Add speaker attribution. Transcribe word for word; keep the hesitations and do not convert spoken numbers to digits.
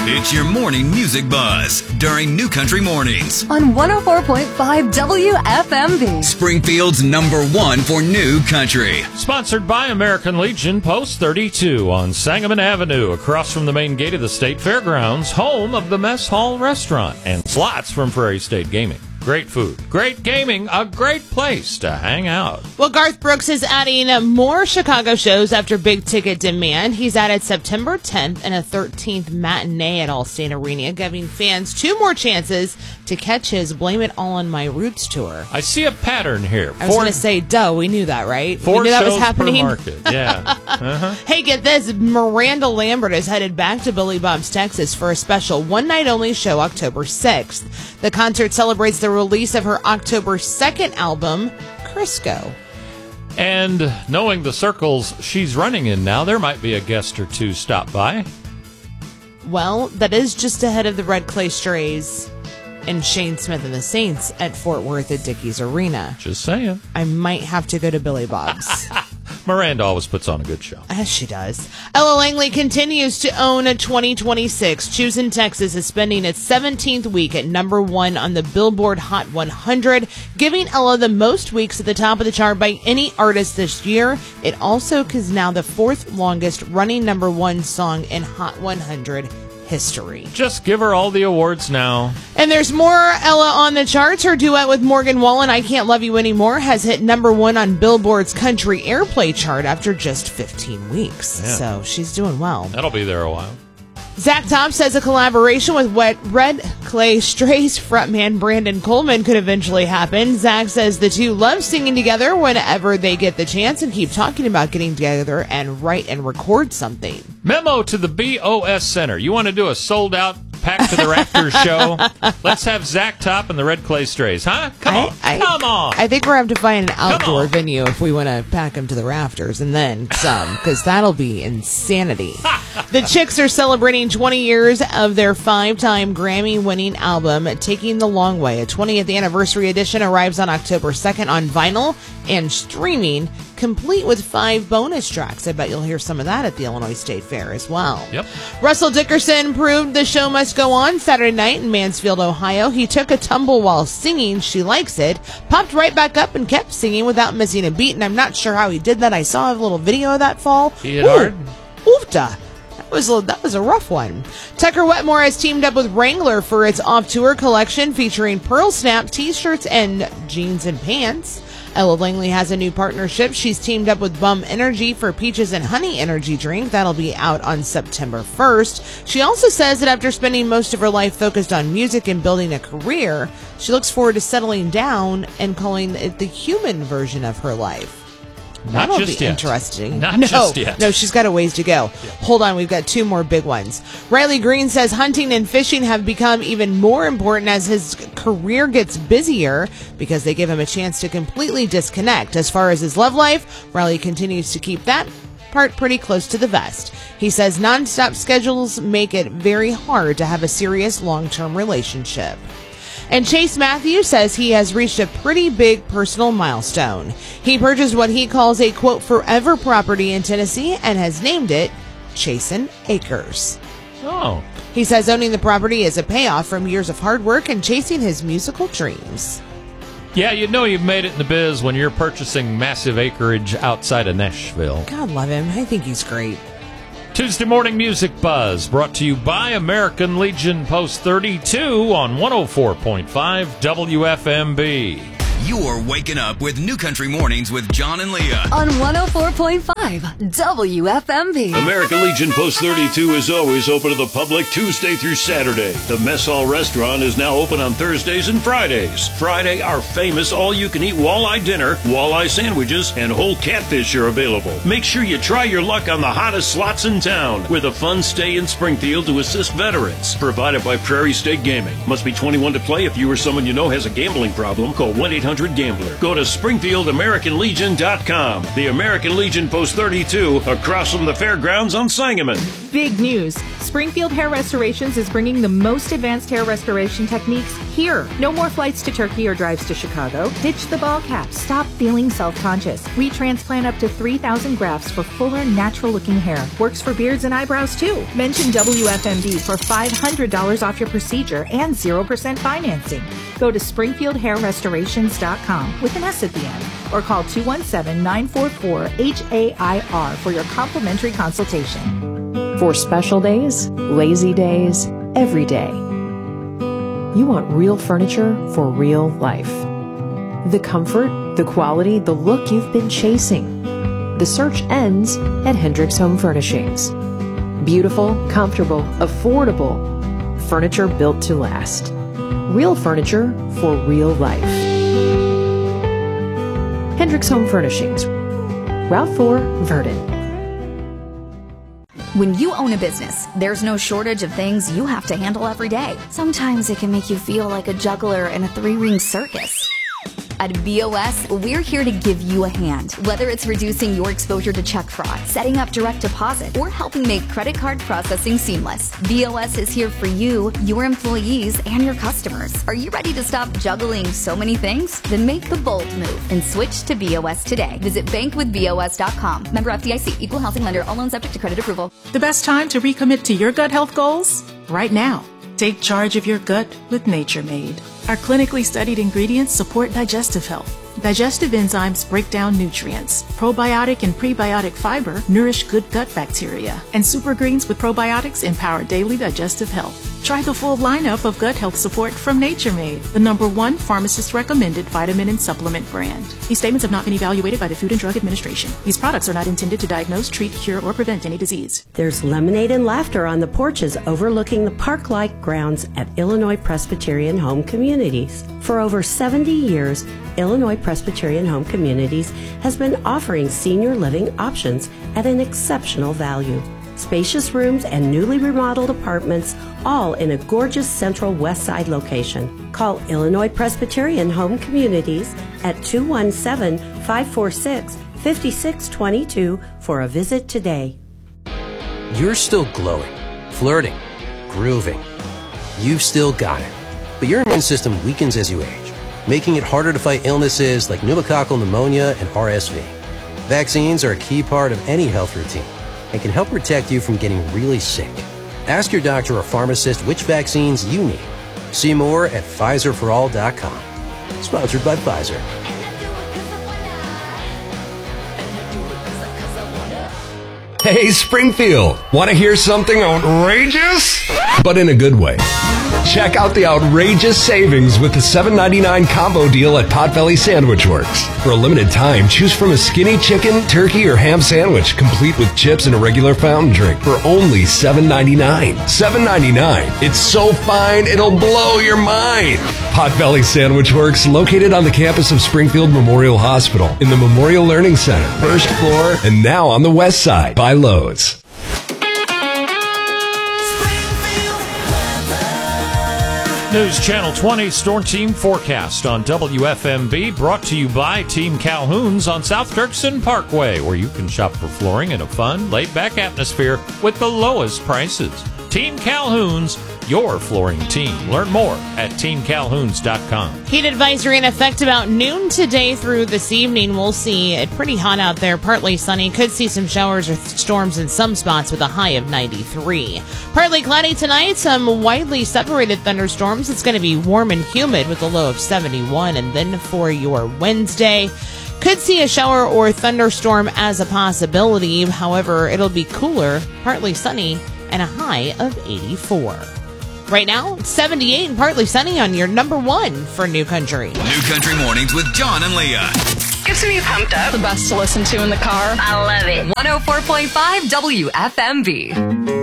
Speaker 1: It's your morning music buzz during New Country Mornings
Speaker 2: on one oh four point five W F M B.
Speaker 1: Springfield's number one for New Country.
Speaker 3: Sponsored by American Legion Post thirty-two on Sangamon Avenue, across from the main gate of the State Fairgrounds, home of the Mess Hall Restaurant and slots from Prairie State Gaming. Great food, great gaming, a great place to hang out.
Speaker 4: Well, Garth Brooks is adding more Chicago shows after big ticket demand. He's added September tenth and a thirteenth matinee at Allstate Arena, giving fans two more chances to catch his Blame It All on My Roots tour.
Speaker 3: I see a pattern here.
Speaker 4: I was going to say, duh, we knew that, right?
Speaker 3: Four
Speaker 4: we knew that
Speaker 3: shows
Speaker 4: was happening.
Speaker 3: Per market. Yeah. Uh-huh.
Speaker 4: Hey, get this. Miranda Lambert is headed back to Billy Bob's, Texas for a special one-night-only show October sixth. The concert celebrates the release of her October second album, Crisco.
Speaker 3: And knowing the circles she's running in now, there might be a guest or two stop by.
Speaker 4: Well, that is just ahead of the Red Clay Strays and Shane Smith and the Saints at Fort Worth at Dickies Arena.
Speaker 3: Just saying.
Speaker 4: I might have to go to Billy Bob's.
Speaker 3: Miranda always puts on a good show.
Speaker 4: As she does. Ella Langley continues to own a twenty twenty-six. Choosing Texas is spending its seventeenth week at number one on the Billboard Hot one hundred, giving Ella the most weeks at the top of the chart by any artist this year. It also is now the fourth longest running number one song in Hot one hundred history.
Speaker 3: Just give her all the awards now.
Speaker 4: And there's more Ella on the charts. Her duet with Morgan Wallen, I Can't Love You Anymore, has hit number one on Billboard's country airplay chart after just fifteen weeks.
Speaker 3: Yeah.
Speaker 4: So she's doing well.
Speaker 3: That'll be there a while.
Speaker 4: Zach Top says a collaboration with Wet Red Clay Strays frontman Brandon Coleman could eventually happen. Zach says the two love singing together whenever they get the chance and keep talking about getting together and write and record something.
Speaker 3: Memo to the B O S Center. You want to do a sold-out Pack to the Rafters show? Let's have Zach Top and the Red Clay Strays, huh? Come on.
Speaker 4: I, I,
Speaker 3: Come on.
Speaker 4: I think we're going to have to find an outdoor venue if we want to pack them to the rafters, and then some, because that'll be insanity. The Chicks are celebrating twenty years of their five-time Grammy-winning album, Taking the Long Way. A twentieth anniversary edition arrives on October second on vinyl and streaming, complete with five bonus tracks. I bet you'll hear some of that at the Illinois State Fair as well.
Speaker 3: Yep.
Speaker 4: Russell Dickerson proved the show must go on Saturday night in Mansfield, Ohio. He took a tumble while singing She Likes It, popped right back up and kept singing without missing a beat, and I'm not sure how he did that. I saw a little video of that fall.
Speaker 3: He hit hard.
Speaker 4: Oofta. That was, a, that was a rough one. Tucker Wetmore has teamed up with Wrangler for its off-tour collection featuring Pearl Snap t-shirts and jeans and pants. Ella Langley has a new partnership. She's teamed up with Bum Energy for Peaches and Honey energy drink. That'll be out on September first. She also says that after spending most of her life focused on music and building a career, she looks forward to settling down and calling it the human version of her life.
Speaker 3: Not
Speaker 4: That'll
Speaker 3: just
Speaker 4: be
Speaker 3: yet.
Speaker 4: interesting.
Speaker 3: Not
Speaker 4: no,
Speaker 3: just yet.
Speaker 4: No, she's got a ways to go. Yeah. Hold on, we've got two more big ones. Riley Green says hunting and fishing have become even more important as his career gets busier because they give him a chance to completely disconnect. As far as his love life, Riley continues to keep that part pretty close to the vest. He says nonstop schedules make it very hard to have a serious long-term relationship. And Chase Matthews says he has reached a pretty big personal milestone. He purchased what he calls a, quote, forever property in Tennessee and has named it Chasin' Acres.
Speaker 3: Oh.
Speaker 4: He says owning the property is a payoff from years of hard work and chasing his musical dreams.
Speaker 3: Yeah, you know you've made it in the biz when you're purchasing massive acreage outside of Nashville.
Speaker 4: God love him. I think he's great.
Speaker 3: Tuesday Morning Music Buzz, brought to you by American Legion Post thirty-two on one oh four point five W F M B.
Speaker 1: You're waking up with New Country Mornings with John and Leah
Speaker 2: on one oh four point five W F M B.
Speaker 5: American Legion Post thirty-two is always open to the public Tuesday through Saturday. The Mess Hall Restaurant is now open on Thursdays and Fridays. Friday, our famous all-you-can-eat walleye dinner, walleye sandwiches, and whole catfish are available. Make sure you try your luck on the hottest slots in town with a fun stay in Springfield to assist veterans. Provided by Prairie State Gaming. Must be twenty-one to play. If you or someone you know has a gambling problem, call one eight hundred gambler. Go to Springfield American Legion dot com. The American Legion Post thirty-two, across from the fairgrounds on Sangamon.
Speaker 6: Big news. Springfield Hair Restorations is bringing the most advanced hair restoration techniques here. No more flights to Turkey or drives to Chicago. Ditch the ball cap. Stop feeling self-conscious. We transplant up to three thousand grafts for fuller, natural-looking hair. Works for beards and eyebrows, too. Mention W F M B for five hundred dollars off your procedure and zero percent financing. Go to springfield hair restorations dot com with an S at the end or call two one seven, nine four four, H A I R for your complimentary consultation.
Speaker 7: For special days, lazy days, every day. You want real furniture for real life. The comfort, the quality, the look you've been chasing. The search ends at Hendricks Home Furnishings. Beautiful, comfortable, affordable. Furniture built to last. Real furniture for real life. Hendricks Home Furnishings. Route four, Verdon.
Speaker 2: When you own a business, there's no shortage of things you have to handle every day. Sometimes it can make you feel like a juggler in a three-ring circus. At B O S, we're here to give you a hand. Whether it's reducing your exposure to check fraud, setting up direct deposit, or helping make credit card processing seamless, B O S is here for you, your employees, and your customers. Are you ready to stop juggling so many things? Then make the bold move and switch to B O S today. Visit bank with B O S dot com. Member F D I C. Equal housing lender. All loans subject to credit approval.
Speaker 6: The best time to recommit to your gut health goals? Right now. Take charge of your gut with Nature Made. Our clinically studied ingredients support digestive health. Digestive enzymes break down nutrients. Probiotic and prebiotic fiber nourish good gut bacteria. And super greens with probiotics empower daily digestive health. Try the full lineup of gut health support from Nature Made, the number one pharmacist-recommended vitamin and supplement brand. These statements have not been evaluated by the Food and Drug Administration. These products are not intended to diagnose, treat, cure, or prevent any disease.
Speaker 8: There's lemonade and laughter on the porches overlooking the park-like grounds at Illinois Presbyterian Home Communities. For over seventy years, Illinois Presbyterian Home Communities has been offering senior living options at an exceptional value. Spacious rooms and newly remodeled apartments, all in a gorgeous central west side location. Call Illinois Presbyterian Home Communities at two one seven, five four six, five six two two for a visit today.
Speaker 9: You're still glowing, flirting, grooving. You've still got it. But your immune system weakens as you age, making it harder to fight illnesses like pneumococcal pneumonia and R S V. Vaccines are a key part of any health routine and can help protect you from getting really sick. Ask your doctor or pharmacist which vaccines you need. See more at Pfizer for all dot com. Sponsored by Pfizer.
Speaker 10: Hey, Springfield, want to hear something outrageous? But in a good way. Check out the outrageous savings with the seven ninety-nine combo deal at Potbelly Sandwich Works. For a limited time, choose from a skinny chicken, turkey, or ham sandwich, complete with chips and a regular fountain drink for only seven ninety-nine. seven ninety-nine. It's so fine, it'll blow your mind. Potbelly Sandwich Works, located on the campus of Springfield Memorial Hospital in the Memorial Learning Center, first floor, and now on the west side by Lowe's.
Speaker 3: News Channel twenty Storm Team Forecast on W F M B, brought to you by Team Calhoun's on South Dirksen Parkway, where you can shop for flooring in a fun, laid-back atmosphere with the lowest prices. Team Calhoun's, your flooring team. Learn more at team calhoun's dot com.
Speaker 4: Heat advisory in effect about noon today through this evening. We'll see it pretty hot out there, partly sunny. Could see some showers or storms in some spots with a high of ninety-three. Partly cloudy tonight, some widely separated thunderstorms. It's going to be warm and humid with a low of seventy-one. And then for your Wednesday, could see a shower or thunderstorm as a possibility. However, it'll be cooler, partly sunny, and a high of eighty-four. Right now, it's seventy-eight and partly sunny on your number one for New Country.
Speaker 1: New Country Mornings with John and Leah.
Speaker 11: Gets me pumped up. The best to listen to in the car.
Speaker 2: I love it. one oh four point five W F M B.